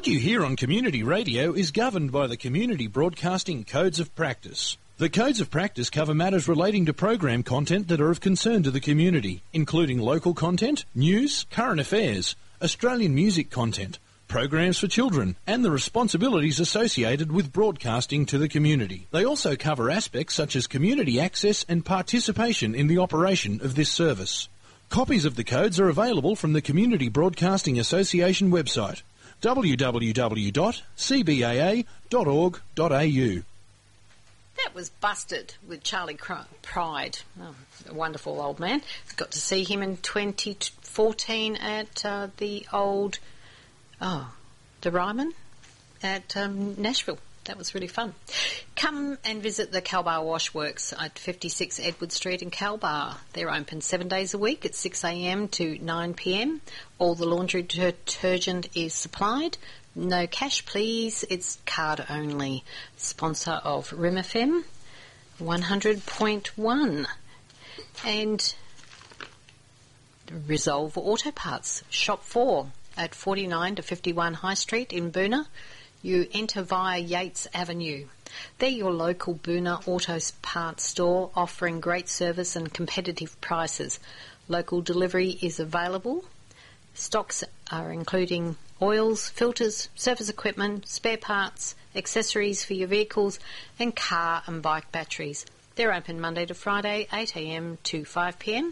What you hear on community radio is governed by the Community Broadcasting Codes of Practice. The Codes of Practice cover matters relating to program content that are of concern to the community, including local content, news, current affairs, Australian music content, programs for children, and the responsibilities associated with broadcasting to the community. They also cover aspects such as community access and participation in the operation of this service. Copies of the codes are available from the Community Broadcasting Association website, www.cbaa.org.au. That was Busted with Charlie Pride. Oh, a wonderful old man. Got to see him in 2014 at the Ryman at Nashville. That was really fun. Come and visit the Calbar Washworks at 56 Edward Street in Calbar. They're open 7 days a week at 6 a.m. to 9 p.m. All the laundry detergent is supplied. No cash, please. It's card only. Sponsor of Rim FM 100.1. And Resolve Auto Parts, Shop 4 at 49 to 51 High Street in Boonah. You enter via Yates Avenue. They're your local Boonah Auto Parts store offering great service and competitive prices. Local delivery is available. Stocks are including oils, filters, service equipment, spare parts, accessories for your vehicles, and car and bike batteries. They're open Monday to Friday, 8 a.m. to 5 p.m.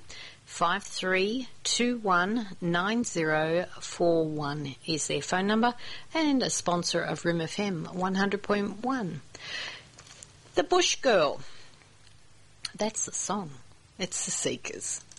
53219041 is their phone number, and a sponsor of Rim FM 100.1. The Bush Girl. That's the song. It's the Seekers.